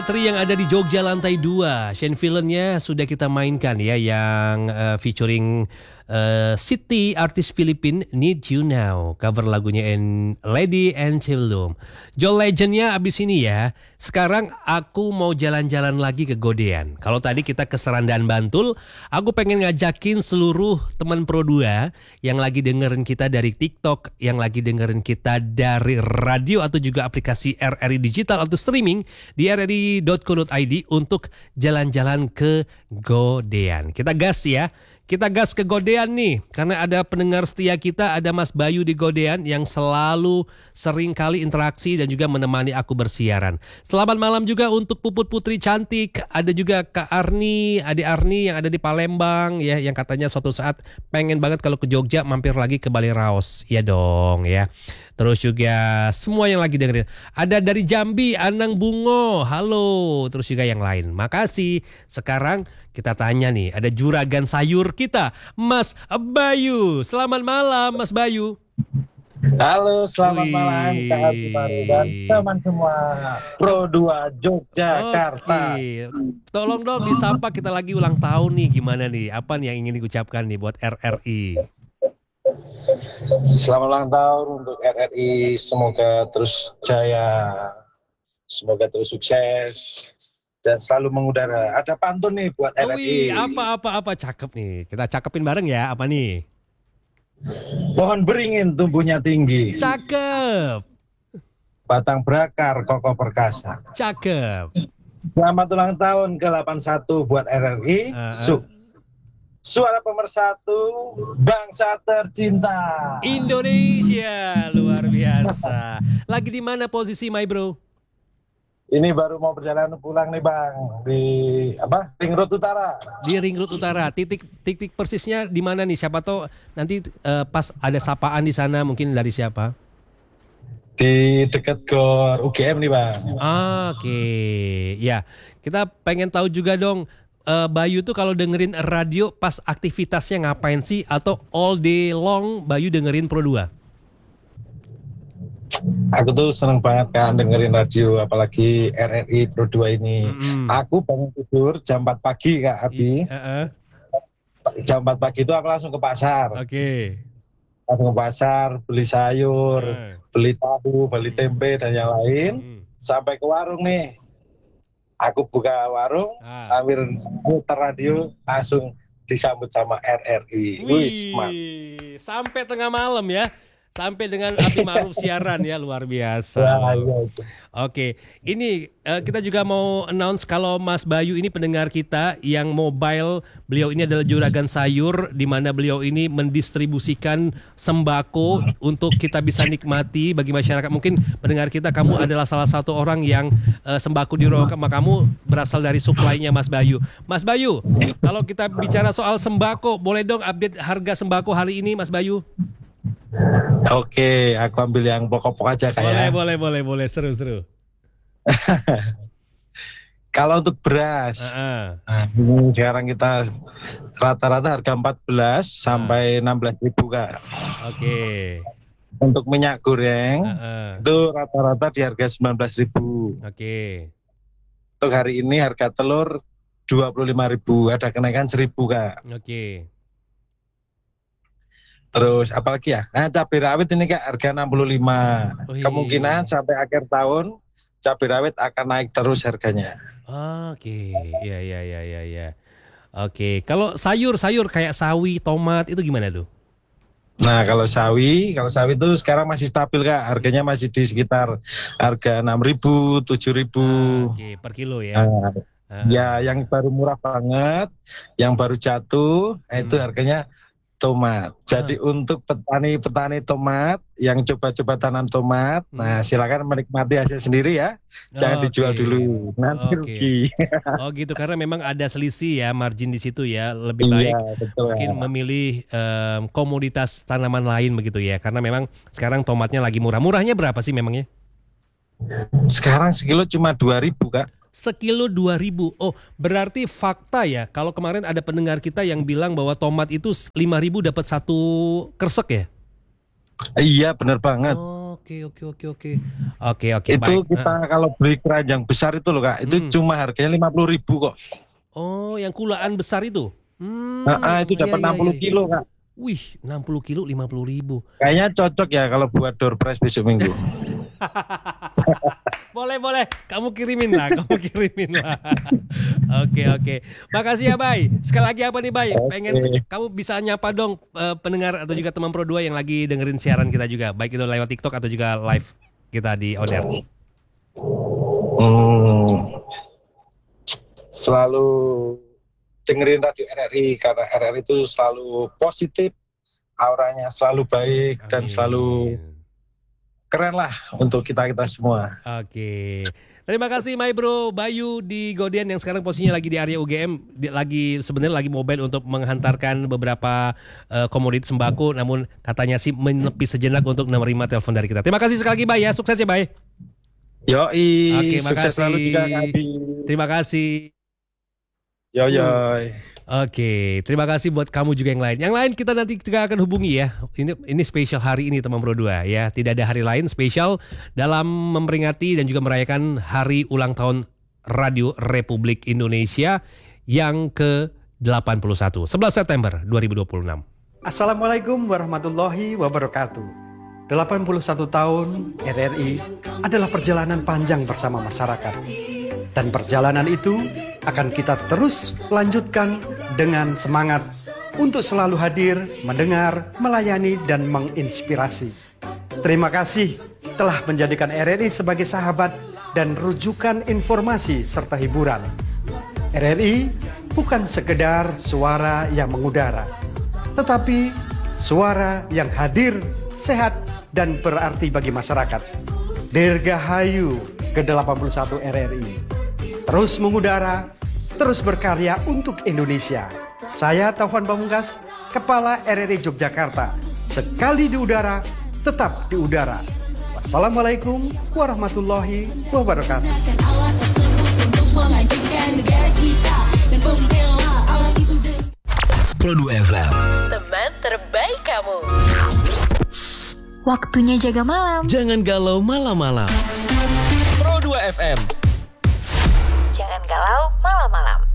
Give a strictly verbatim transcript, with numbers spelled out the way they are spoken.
Tri yang ada di Jogja lantai dua, Shane Villainnya sudah kita mainkan ya, yang uh, featuring uh, Siti, artis Filipin, Need You Now, cover lagunya en Lady Antebellum. John Legendnya abis ini ya. Sekarang aku mau jalan-jalan lagi ke Godean. Kalau tadi kita ke Serandan Bantul, aku pengen ngajakin seluruh teman Pro dua yang lagi dengerin kita dari TikTok, yang lagi dengerin kita dari radio atau juga aplikasi R R I Digital atau streaming di r r i dot co dot i d untuk jalan-jalan ke Godean. Kita gas ya. Kita gas ke Godean nih, karena ada pendengar setia kita, ada Mas Bayu di Godean yang selalu sering kali interaksi dan juga menemani aku bersiaran. Selamat malam juga untuk Puput Putri cantik, ada juga Kak Arni, Ade Arni yang ada di Palembang ya, yang katanya suatu saat pengen banget kalau ke Jogja mampir lagi ke Bali Raos, ya dong ya. Terus juga semua yang lagi dengerin. Ada dari Jambi, Anang Bungo, halo. Terus juga yang lain, makasih. Sekarang kita tanya nih, ada juragan sayur kita, Mas Bayu. Selamat malam, Mas Bayu. Halo, selamat Wih. malam Kak Aldi Baru dan teman semua Pro dua Yogyakarta. Oke. Tolong dong disapa, kita lagi ulang tahun nih, gimana nih? Apa nih yang ingin diucapkan nih buat R R I? Selamat ulang tahun untuk R R I, semoga terus jaya, semoga terus sukses dan selalu mengudara. Ada pantun nih buat R R I. Wih, apa-apa-apa cakep nih. Kita cakepin bareng ya, apa nih? Pohon beringin tumbuhnya tinggi, Cakep, batang berakar kokoh perkasa. cakep. Selamat ulang tahun ke delapan puluh satu buat R R I. Uh, uh. Su Suara pemersatu bangsa tercinta Indonesia, luar biasa. Lagi di mana posisi, my bro? Ini baru mau perjalanan pulang nih Bang, di apa Ring Road Utara. Di Ring Road Utara. Titik titik persisnya di mana nih? Siapa tahu nanti uh, pas ada sapaan di sana mungkin dari siapa? Di dekat Gor U G M nih Bang. Ah, Oke, okay. Ya kita pengen tahu juga dong, uh, Bayu tuh kalau dengerin radio pas aktivitasnya ngapain sih? Atau all day long Bayu dengerin Pro dua? Aku tuh seneng banget kan dengerin radio, apalagi R R I Pro dua ini. Mm-hmm. Aku bangun tidur jam empat pagi Kak Abi. Uh-uh. Jam empat pagi itu aku langsung ke pasar. Oke. Okay. Langsung ke pasar, beli sayur, uh. beli tahu, beli tempe dan yang lain. Mm. Sampai ke warung nih. Aku buka warung, ah. sambil muter radio, langsung disambut sama R R I. Wih, sampai tengah malam ya. Sampai dengan Ati Ma'ruf siaran ya, luar biasa. Ya, ya, ya. Oke, ini uh, kita juga mau announce kalau Mas Bayu ini pendengar kita yang mobile. Beliau ini adalah juragan sayur, di mana beliau ini mendistribusikan sembako untuk kita bisa nikmati bagi masyarakat. Mungkin pendengar kita, kamu adalah salah satu orang yang uh, sembako di rumah kamu berasal dari suplainya Mas Bayu. Mas Bayu, kalau kita bicara soal sembako, boleh dong update harga sembako hari ini Mas Bayu? Oke, aku ambil yang pokok-pokok aja kayak. Boleh, boleh, boleh, boleh, seru-seru. Kalau untuk beras, uh-uh. nah, ini sekarang kita rata-rata harga empat belas uh. sampai enam belas ribu Kak. Oke. Untuk minyak goreng uh-uh. itu rata-rata di harga sembilan belas ribu. Oke. Untuk hari ini harga telur dua puluh lima ribu, ada kenaikan seribu Kak. Oke. Terus apalagi ya? Nah, cabai rawit ini Kak harga enam puluh lima. Oh, iya. Kemungkinan sampai akhir tahun cabai rawit akan naik terus harganya. Oke, iya iya iya iya ya. Oke, kalau sayur-sayur kayak sawi, tomat itu gimana tuh? Nah, kalau sawi, kalau sawi itu sekarang masih stabil Kak, harganya masih di sekitar harga enam ribu, tujuh ribu. Oke, per kilo ya. Nah, uh. Ya, yang baru murah banget, yang baru jatuh, hmm. itu harganya tomat. Jadi ah. untuk petani-petani tomat yang coba-coba tanam tomat, hmm. nah silakan menikmati hasil sendiri ya. Jangan oh, dijual okay. dulu, nanti okay. rugi. Oh gitu, karena memang ada selisih ya margin di situ ya. Lebih baik iya, betul, mungkin ya. memilih um, komoditas tanaman lain begitu ya. Karena memang sekarang tomatnya lagi murah. Murahnya berapa sih memangnya? Sekarang sekilo cuma dua ribu Kak. Sekilo dua ribu. Oh, berarti fakta ya. Kalau kemarin ada pendengar kita yang bilang bahwa tomat itu lima ribu dapat satu kersek ya? Iya, benar banget. Oke, oke oke oke oke. Oke oke Itu baik. kita Ah. kalau beli keranjang besar itu loh Kak, itu Hmm. cuma harganya lima puluh ribu kok. Oh, yang kulaan besar itu. Hmm. Nah, ah, itu iya, dapat iya, enam puluh iya. kilo Kak. Wih, enam puluh kilo lima puluh ribu. Kayaknya cocok ya kalau buat door prize besok minggu. Boleh boleh, kamu kirimin lah, kamu kirimin lah. Oke oke, makasih ya Bay. Sekali lagi apa nih Bay? Pengen Oke. kamu bisa nyapa dong eh, pendengar atau juga teman Pro dua yang lagi dengerin siaran kita juga, baik itu lewat TikTok atau juga live kita di on air. Hmm, selalu dengerin radio R R I karena R R I itu selalu positif, auranya selalu baik dan Amin. selalu keren lah untuk kita-kita semua. Oke. Terima kasih my bro Bayu di Godian yang sekarang posisinya lagi di area U G M, di- lagi sebenarnya lagi mobile untuk menghantarkan beberapa eh, komoditas sembako, namun katanya sih menepi sejenak untuk menerima telepon dari kita. Terima kasih sekali lagi Bay ya, sukses ya Bay. Yoi, Oke, sukses makasih. selalu juga Kak Adi. Terima kasih. Yo yoy. Oke, terima kasih buat kamu juga yang lain. Yang lain kita nanti juga akan hubungi ya. Ini ini spesial hari ini teman Pro dua ya. Tidak ada hari lain spesial dalam memperingati dan juga merayakan hari ulang tahun Radio Republik Indonesia yang ke delapan puluh satu, sebelas September dua ribu dua puluh enam. Assalamualaikum warahmatullahi wabarakatuh. delapan puluh satu tahun R R I adalah perjalanan panjang bersama masyarakat. Dan perjalanan itu akan kita terus lanjutkan dengan semangat untuk selalu hadir, mendengar, melayani, dan menginspirasi. Terima kasih telah menjadikan R R I sebagai sahabat dan rujukan informasi serta hiburan. R R I bukan sekedar suara yang mengudara, tetapi suara yang hadir, sehat, dan berarti bagi masyarakat. Dirgahayu ke delapan puluh satu R R I. Terus mengudara, terus berkarya untuk Indonesia. Saya Taufan Pamungkas, Kepala R R I Yogyakarta. Sekali di udara, tetap di udara. Wassalamualaikum warahmatullahi wabarakatuh. Pro dua F M. Teman terbaik kamu. Waktunya jaga malam. Jangan galau malam-malam. Pro dua F M. Jangan galau malam-malam.